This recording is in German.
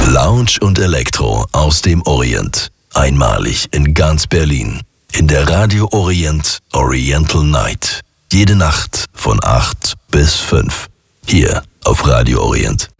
Lounge und Elektro aus dem Orient. Einmalig in ganz Berlin. In der Radio Orient Oriental Night. Jede Nacht von 8 bis 5. Hier auf Radio Orient.